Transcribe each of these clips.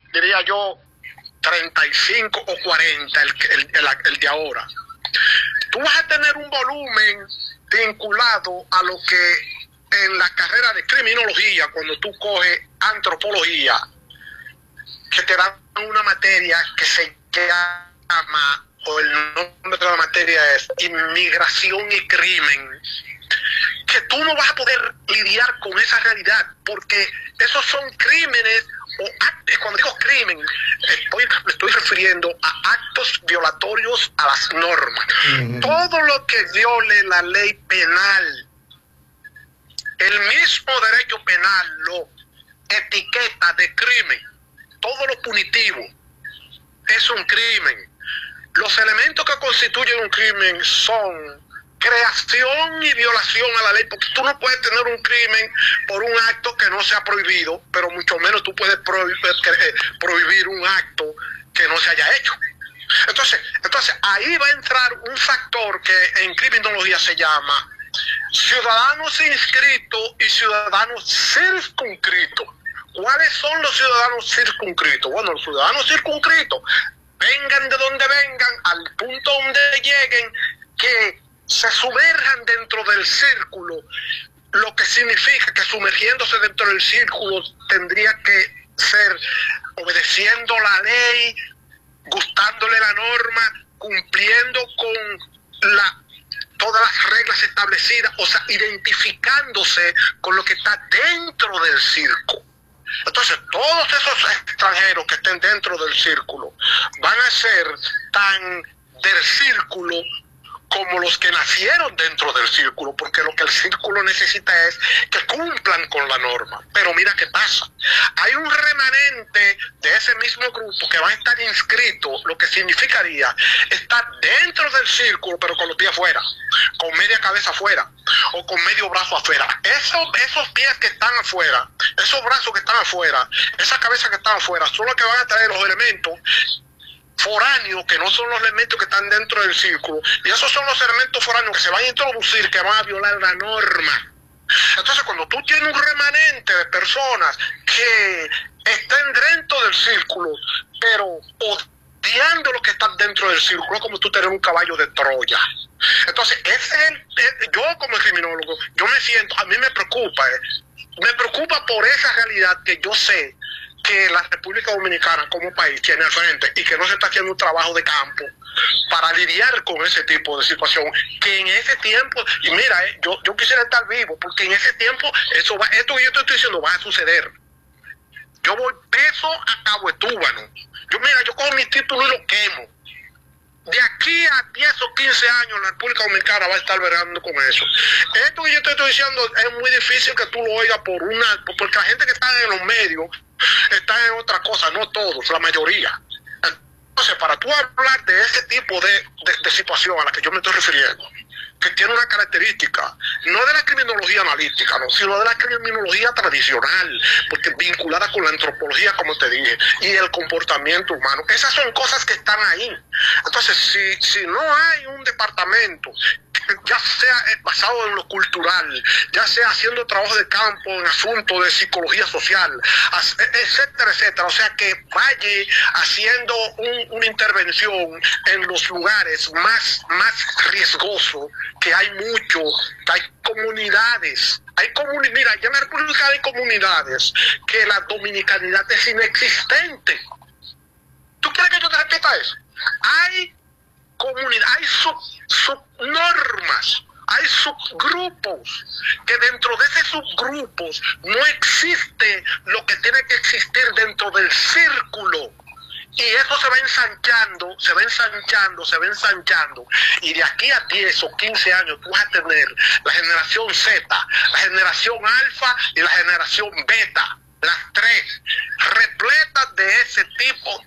diría yo, 35 o 40 el de ahora. Tú vas a tener un volumen vinculado a lo que en la carrera de criminología, cuando tú coges antropología, que te dan una materia que se llama, o el nombre de la materia es inmigración y crimen, que tú no vas a poder lidiar con esa realidad, porque esos son crímenes o actos. Cuando digo crimen, me estoy refiriendo a actos violatorios a las normas. Todo lo que viole la ley penal, el mismo derecho penal lo etiqueta de crimen. Todo lo punitivo es un crimen. Los elementos que constituyen un crimen son creación y violación a la ley, porque tú no puedes tener un crimen por un acto que no sea prohibido, pero mucho menos tú puedes prohibir un acto que no se haya hecho. Entonces ahí va a entrar un factor que en criminología se llama ciudadanos inscritos y ciudadanos circunscritos. ¿Cuáles son los ciudadanos circunscritos? Bueno, los ciudadanos circunscritos, vengan de donde vengan, al punto donde lleguen, que se sumerjan dentro del círculo, lo que significa que sumergiéndose dentro del círculo tendría que ser obedeciendo la ley, gustándole la norma, cumpliendo con todas las reglas establecidas, o sea, identificándose con lo que está dentro del círculo. Entonces, todos esos extranjeros que estén dentro del círculo van a ser tan del círculo como los que nacieron dentro del círculo, porque lo que el círculo necesita es que cumplan con la norma. Pero mira qué pasa, hay un remanente de ese mismo grupo que va a estar inscrito, lo que significaría estar dentro del círculo, pero con los pies afuera, con media cabeza afuera, o con medio brazo afuera. Esos pies que están afuera, esos brazos que están afuera, esa cabeza que están afuera, son los que van a traer los elementos foráneos, que no son los elementos que están dentro del círculo, y esos son los elementos foráneos que se van a introducir, que van a violar la norma. Entonces, cuando tú tienes un remanente de personas que estén dentro del círculo, pero odiando lo que está dentro del círculo, es como tú tener un caballo de Troya. Entonces, yo como criminólogo, yo me siento, a mí me preocupa por esa realidad que yo sé que la República Dominicana como país tiene al frente, y que no se está haciendo un trabajo de campo para lidiar con ese tipo de situación, que en ese tiempo, y mira, yo quisiera estar vivo, porque en ese tiempo esto que yo te estoy diciendo va a suceder. Yo voy peso a Cabo Etúbano, yo cojo mi título y lo quemo. De aquí a 10 o 15 años la República Dominicana va a estar vergando con eso. Esto que yo te estoy diciendo es muy difícil que tú lo oigas porque la gente que está en los medios está en otra cosa, no todos, la mayoría. Entonces, para tú hablar de ese tipo de situación a la que yo me estoy refiriendo, que tiene una característica, no de la criminología analítica, no, sino de la criminología tradicional, porque vinculada con la antropología, como te dije, y el comportamiento humano. Esas son cosas que están ahí. Entonces, si no hay un departamento, ya sea basado en lo cultural, ya sea haciendo trabajo de campo en asuntos de psicología social, etcétera, etcétera, o sea, que vaya haciendo una intervención en los lugares más riesgosos, que hay mucho, que hay comunidades, mira, ya en la República hay comunidades que la dominicanidad es inexistente. ¿Tú quieres que yo te repita eso? Hay comunidades, hay subnormas, hay subgrupos, que dentro de esos subgrupos no existe lo que tiene que existir dentro del círculo. Y eso se va ensanchando, se va ensanchando, se va ensanchando. Y de aquí a 10 o 15 años tú vas a tener la generación Z, la generación alfa y la generación beta, las tres, repletas de ese tipo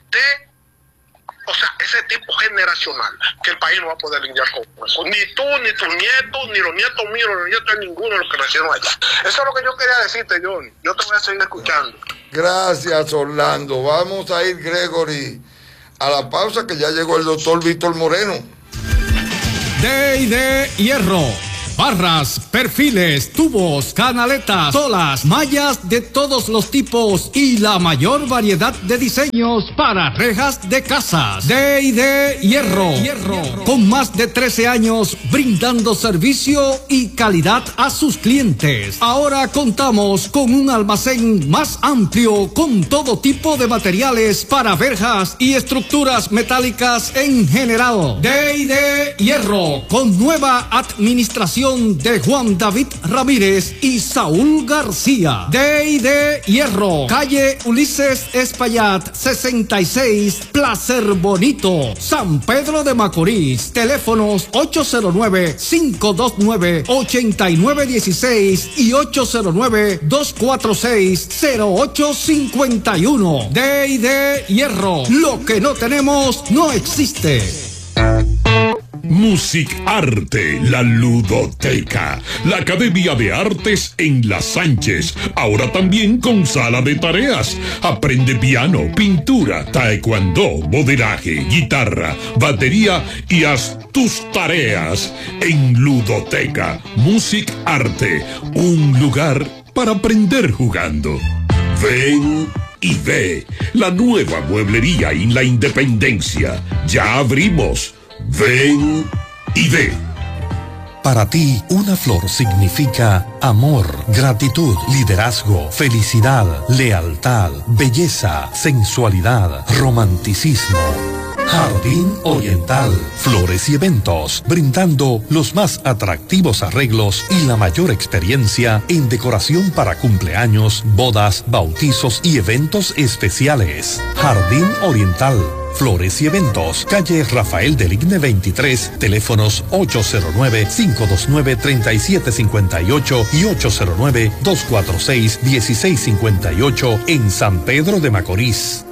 ese tipo generacional, que el país no va a poder lidiar con eso. Ni tú, ni tus nietos, ni los nietos míos, ni los nietos de ninguno de los que nacieron allá. Eso es lo que yo quería decirte, Johnny. Yo te voy a seguir escuchando. Gracias, Orlando. Vamos a ir, Gregory, a la pausa, que ya llegó el doctor Víctor Moreno. De Hierro, barras, perfiles, tubos, canaletas, solas, mallas de todos los tipos y la mayor variedad de diseños para rejas de casas. D&D Hierro, con más de 13 años brindando servicio y calidad a sus clientes. Ahora contamos con un almacén más amplio con todo tipo de materiales para verjas y estructuras metálicas en general. D&D Hierro, con nueva administración de Juan David Ramírez y Saúl García. D&D Hierro, calle Ulises Espaillat 66, Placer Bonito, San Pedro de Macorís. Teléfonos 809-529-8916 y 809-246-0851. D&D Hierro, lo que no tenemos no existe. Music Arte, la ludoteca, la Academia de Artes en Las Sánchez, ahora también con sala de tareas. Aprende piano, pintura, taekwondo, modelaje, guitarra, batería y haz tus tareas en Ludoteca. Music Arte, un lugar para aprender jugando. Ven y ve la nueva mueblería en la Independencia. Ya abrimos. Ven y ve. Para ti, una flor significa amor, gratitud, liderazgo, felicidad, lealtad, belleza, sensualidad, romanticismo. Jardín Oriental, flores y eventos, brindando los más atractivos arreglos y la mayor experiencia en decoración para cumpleaños, bodas, bautizos y eventos especiales. Jardín Oriental, flores y eventos, calle Rafael del Igne 23, teléfonos 809-529-3758 y 809-246-1658 en San Pedro de Macorís.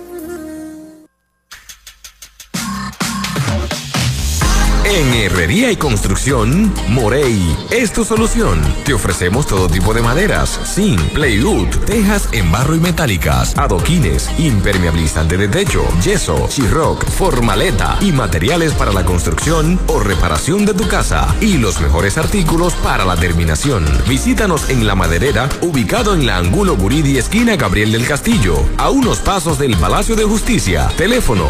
En Herrería y Construcción, Morey es tu solución. Te ofrecemos todo tipo de maderas, zinc, plywood, tejas en barro y metálicas, adoquines, impermeabilizante de techo, yeso, Sheetrock, formaleta y materiales para la construcción o reparación de tu casa y los mejores artículos para la terminación. Visítanos en La Maderera, ubicado en la Angulo Buridi, esquina Gabriel del Castillo, a unos pasos del Palacio de Justicia. Teléfono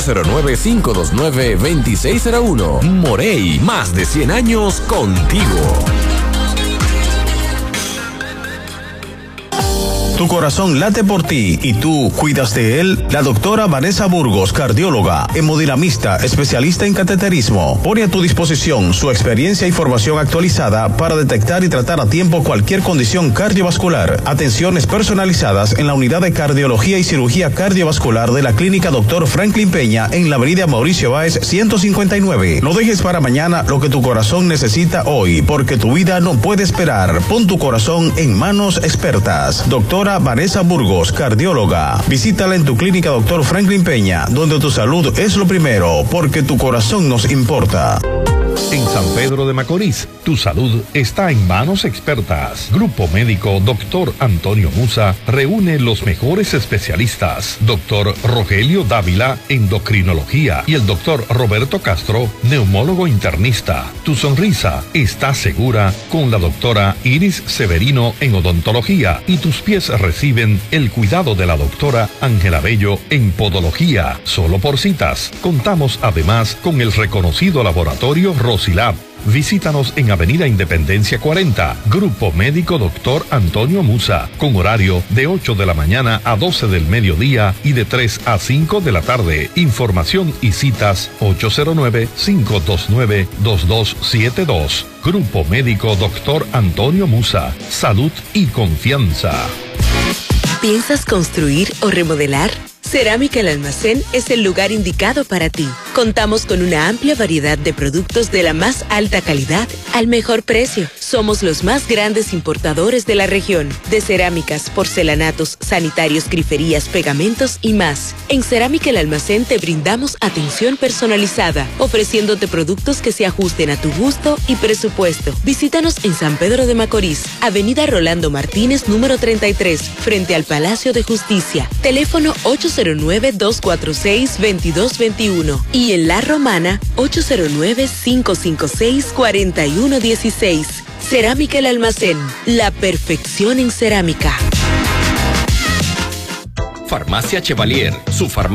809-529-2601. Morey, más de 100 años contigo. Tu corazón late por ti y tú cuidas de él. La doctora Vanessa Burgos, cardióloga, hemodinamista, especialista en cateterismo, pone a tu disposición su experiencia y formación actualizada para detectar y tratar a tiempo cualquier condición cardiovascular. Atenciones personalizadas en la unidad de cardiología y cirugía cardiovascular de la clínica Dr. Franklin Peña en la avenida Mauricio Báez 159. No dejes para mañana lo que tu corazón necesita hoy, porque tu vida no puede esperar. Pon tu corazón en manos expertas. Doctora Vanessa Burgos, cardióloga. Visítala en tu clínica Dr. Franklin Peña, donde tu salud es lo primero, porque tu corazón nos importa. En San Pedro de Macorís, tu salud está en manos expertas. Grupo Médico Dr. Antonio Musa reúne los mejores especialistas. Dr. Rogelio Dávila, endocrinología, y el Dr. Roberto Castro, neumólogo internista. Tu sonrisa está segura con la doctora Iris Severino en odontología y tus pies reciben el cuidado de la doctora Ángela Bello en podología. Solo por citas. Contamos además con el reconocido laboratorio Rosilab. Visítanos en Avenida Independencia 40, Grupo Médico Dr. Antonio Musa, con horario de 8 de la mañana a 12 del mediodía y de 3 a 5 de la tarde. Información y citas 809-529-2272. Grupo Médico Dr. Antonio Musa, salud y confianza. ¿Piensas construir o remodelar? Cerámica El Almacén es el lugar indicado para ti. Contamos con una amplia variedad de productos de la más alta calidad al mejor precio. Somos los más grandes importadores de la región, de cerámicas, porcelanatos, sanitarios, griferías, pegamentos y más. En Cerámica El Almacén te brindamos atención personalizada, ofreciéndote productos que se ajusten a tu gusto y presupuesto. Visítanos en San Pedro de Macorís, Avenida Rolando Martínez, número 33, frente al Palacio de Justicia. Teléfono 809-246-2221 y en La Romana 809-556-4116. Cerámica El Almacén, la perfección en cerámica. Farmacia Chevalier, su farmacia